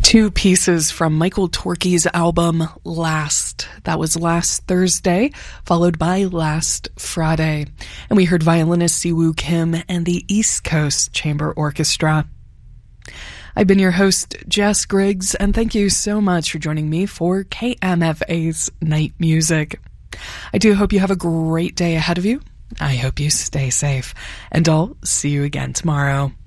Two pieces from Michael Torke's album Last. That was last Thursday, followed by last Friday. And we heard violinist Siwoo Kim and the East Coast Chamber Orchestra. I've been your host, Jess Griggs, and thank you so much for joining me for KMFA's Night Music. I do hope you have a great day ahead of you. I hope you stay safe, and I'll see you again tomorrow.